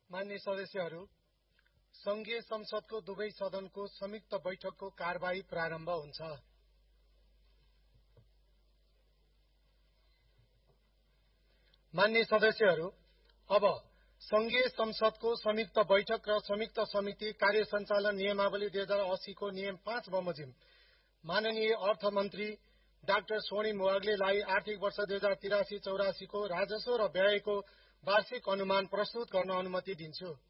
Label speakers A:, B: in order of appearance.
A: मान्य सदस्यहरू, संघीय संसदको दुवै सदनको संयुक्त बैठकको कारबाही प्रारम्भ हुन्छ। मान्य सदस्यहरू, अब संघीय संसदको संयुक्त बैठक र संयुक्त समिति कार्य सञ्चालन नियमावली 2080 को नियम 5 बमोजिम माननीय अर्थमन्त्री डाक्टर स्वर्णिम वाग्लेलाई आर्थिक वर्ष 2083-84 को राजस्व र व्ययको वार्षिक अनुमान प्रस्तुत गर्न अनुमति दिन्छु।